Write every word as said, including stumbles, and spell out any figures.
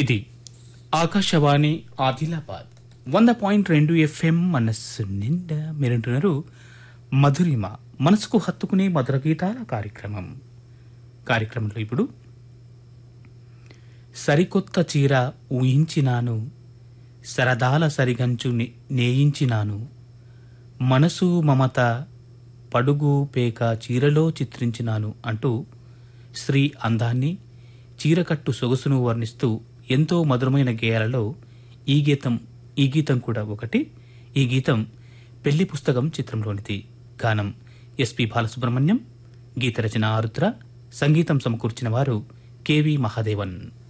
ఇది ఆకాశవాణి ఆదిలాబాద్ వంద పాయింట్ రెండు ఎఫ్ఎం మనస్సు నిండా మీరంటున్నారు మధురిమ మనసుకు హత్తుకునే మధుర గీతాల కార్యక్రమం. కార్యక్రమంలో ఇప్పుడు సరికొత్త చీర ఊహించినాను, సరదాల సరిగంచు నే- నేయించినాను, మనసు మమత పడుగు పేక చీరలో చిత్రించినాను అంటూ స్త్రీ అందాన్ని, చీరకట్టు సొగసును వర్ణిస్తూ ఎంతో మధురమైన గేయాలలో ఈ గీతం ఈ గీతం కూడా ఒకటి. ఈ గీతం పెళ్లి పుస్తకం చిత్రంలోనిది. గానం ఎస్పి బాలసుబ్రహ్మణ్యం, గీత రచన ఆరుద్ర, సంగీతం సమకూర్చిన వారు కెవి మహాదేవన్.